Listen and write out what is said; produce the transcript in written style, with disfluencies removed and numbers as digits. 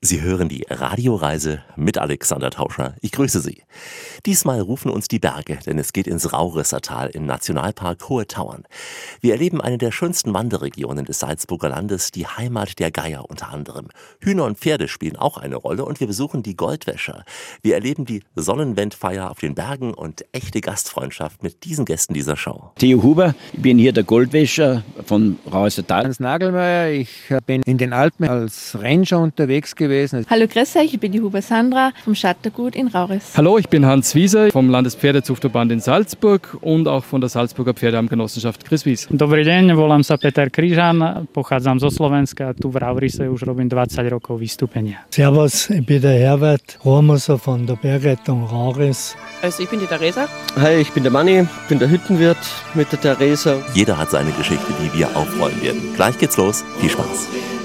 Sie hören die Radioreise mit Alexander Tauscher. Ich grüße Sie. Diesmal rufen uns die Berge, denn es geht ins Raurissertal im Nationalpark Hohe Tauern. Wir erleben eine der schönsten Wanderregionen des Salzburger Landes, die Heimat der Geier unter anderem. Hühner und Pferde spielen auch eine Rolle und wir besuchen die Goldwäscher. Wir erleben die Sonnenwendfeier auf den Bergen und echte Gastfreundschaft mit diesen Gästen dieser Show. Theo Huber, ich bin hier der Goldwäscher von Raurissertal. Hans Nagelmeier, ich bin in den Alpen als Ranger unterwegs gewesen. Hallo, grüß euch, ich bin die Huber Sandra vom Schattergut in Rauris. Hallo, ich bin Hans Wieser vom Landespferdezuchtverband in Salzburg und auch von der Salzburger Pferdeheimgenossenschaft Chris Wies. Dobrý deň, volám sa Peter Kryžan, pochádzam zo Slovenska, tu v Raurise už robím 20 rokov vystúpenia. Servus, ich bin der Herbert Rohrmoser von der Bergrettung Rauris. Also ich bin die Theresa. Hi, ich bin der Manni, bin der Hüttenwirt mit der Theresa. Jeder hat seine Geschichte, die wir aufrollen werden. Gleich geht's los, viel Spaß.